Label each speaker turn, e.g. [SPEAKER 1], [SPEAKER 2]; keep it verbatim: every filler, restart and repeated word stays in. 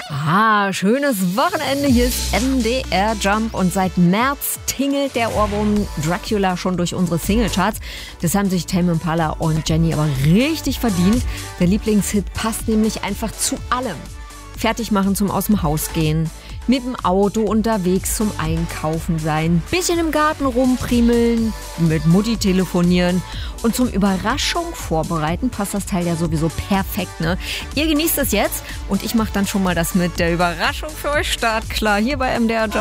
[SPEAKER 1] Ah, schönes Wochenende. Hier ist M D R Jump und seit März tingelt der Ohrwurm Dracula schon durch unsere Singlecharts. Das haben sich Tame Impala und Jenny aber richtig verdient. Der Lieblingshit passt nämlich einfach zu allem. Fertig machen zum aus dem Haus gehen, mit dem Auto unterwegs zum Einkaufen sein, bisschen im Garten rumprimeln, mit Mutti telefonieren und zum Überraschung vorbereiten passt das Teil ja sowieso perfekt, ne? Ihr genießt es jetzt und ich mache dann schon mal das mit der Überraschung für euch startklar hier bei M D R Jump.